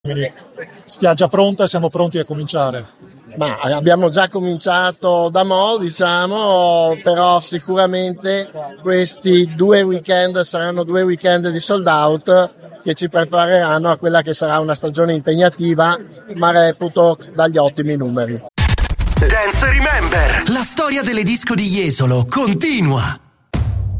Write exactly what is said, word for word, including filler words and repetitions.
quindi spiaggia pronta e siamo pronti a cominciare. Ma abbiamo già cominciato da mo', diciamo, però sicuramente questi due weekend saranno due weekend di sold out che ci prepareranno a quella che sarà una stagione impegnativa, ma reputo dagli ottimi numeri. Dance Remember. La storia delle disco di Jesolo continua.